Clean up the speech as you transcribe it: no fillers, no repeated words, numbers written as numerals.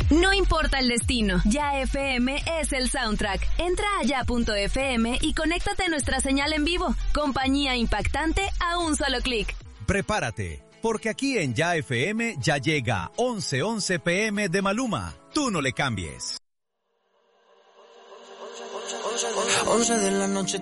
No importa el destino, Ya FM es el soundtrack. Entra a ya.fm y conéctate a nuestra señal en vivo. Compañía impactante a un solo clic. Prepárate, porque aquí en Ya FM ya llega 11:11 p.m. de Maluma. Tú no le cambies. 11 de la noche.